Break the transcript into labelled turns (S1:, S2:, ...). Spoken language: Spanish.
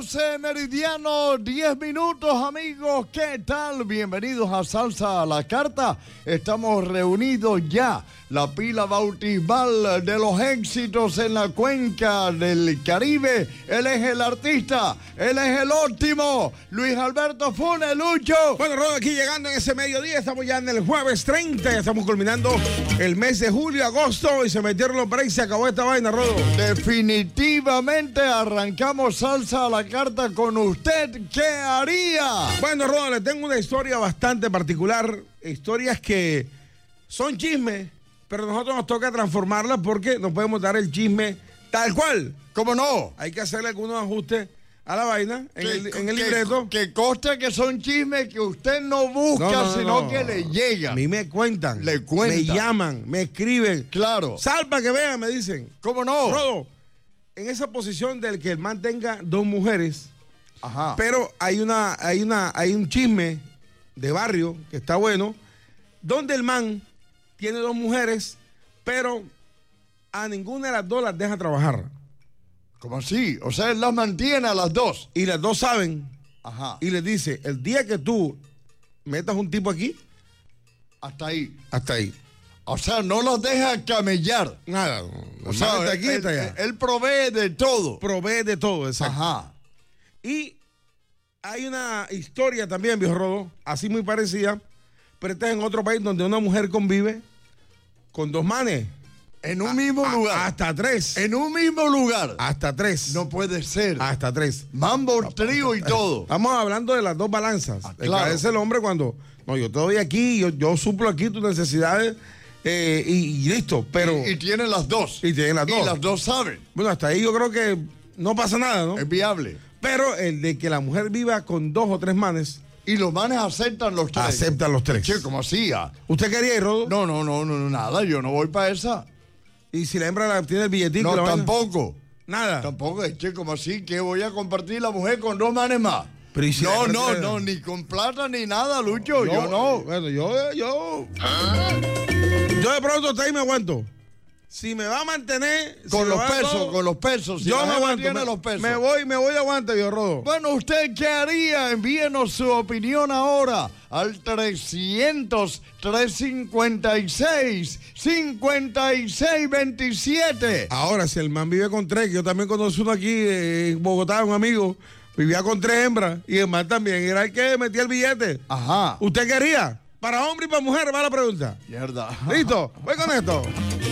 S1: 12 meridiano, 10 minutos, amigos. ¿Qué tal? Bienvenidos a Salsa a la Carta. Estamos reunidos ya. La pila bautismal de los éxitos en la cuenca del Caribe. Él es el artista, él es el óptimo, Luis Alberto Funes, Lucho.
S2: Bueno, Rodo, aquí llegando en ese mediodía, estamos ya en el jueves 30, ya estamos culminando el mes de julio, agosto, y se metieron los breaks, se acabó esta vaina, Rodo.
S1: Definitivamente arrancamos Salsa a la Carta con usted. ¿Qué haría?
S2: Bueno, Rodo, le tengo una historia bastante particular, historias que son chismes, pero nosotros nos toca transformarlas porque no podemos dar el chisme tal cual.
S1: ¿Cómo no?
S2: Hay que hacerle algunos ajustes a la vaina en el libreto.
S1: Que conste que son chismes que usted no busca, sino que le llegan.
S2: A mí me cuentan.
S1: Le cuentan.
S2: Me llaman, me escriben.
S1: Claro.
S2: Sal para que vean, me dicen.
S1: ¿Cómo no?
S2: Rodo, en esa posición del que el man tenga dos mujeres,
S1: ajá,
S2: pero hay un chisme de barrio que está bueno, donde el man tiene dos mujeres, pero a ninguna de las dos las deja trabajar.
S1: ¿Cómo así? O sea, él las mantiene a las dos.
S2: Y las dos saben.
S1: Ajá.
S2: Y les dice, el día que tú metas un tipo aquí,
S1: hasta ahí.
S2: hasta ahí.
S1: O sea, no los deja camellar.
S2: Nada.
S1: O sea,
S2: está aquí, está allá.
S1: él provee de todo.
S2: Provee de todo, exacto.
S1: Ajá.
S2: Y hay una historia también, viejo Rodo, así muy parecida, pero esta es en otro país donde una mujer convive con dos manes.
S1: En un mismo lugar.
S2: Hasta tres.
S1: En un mismo lugar.
S2: Hasta tres.
S1: No puede ser.
S2: Hasta tres.
S1: Mambo, trío y todo.
S2: Estamos hablando de las dos balanzas.
S1: Claro.
S2: Es el hombre cuando, no, yo te doy aquí, yo suplo aquí tus necesidades y listo. Pero
S1: Y tiene las dos.
S2: Y tiene las dos.
S1: Y las dos saben.
S2: Bueno, hasta ahí yo creo que no pasa nada, ¿no?
S1: Es viable.
S2: Pero el de que la mujer viva con dos o tres manes,
S1: Y los manes aceptan los tres.
S2: aceptan los tres.
S1: Che, ¿cómo hacía?
S2: ¿Usted quería ir, Rodo?
S1: No, nada. Yo no voy para esa.
S2: Y si la hembra tiene el billetito.
S1: No,
S2: la vaina,
S1: tampoco.
S2: nada.
S1: Tampoco, che, ¿cómo así? Que voy a compartir la mujer con dos manes más.
S2: Pero ¿y si la hembra tiene-
S1: No, ni con plata ni nada, Lucho. Yo no.
S2: Bueno, yo de pronto hasta ahí me aguanto. Si me va a mantener
S1: Con
S2: si
S1: los
S2: me va
S1: pesos,
S2: todo,
S1: con los pesos. Si
S2: yo
S1: la
S2: me
S1: jeva
S2: aguanto.
S1: tiene los pesos.
S2: Me voy de aguante, yo Rodo.
S1: Bueno, ¿usted qué haría? Envíenos su opinión ahora al 300-356-5627.
S2: Ahora, si el man vive con tres, que yo también conocí uno aquí en Bogotá, un amigo, vivía con tres hembras, y el man también era el que metía el billete.
S1: Ajá.
S2: ¿Usted quería? Para hombre y para mujer, va la pregunta.
S1: Mierda.
S2: ¿Listo? Voy con esto.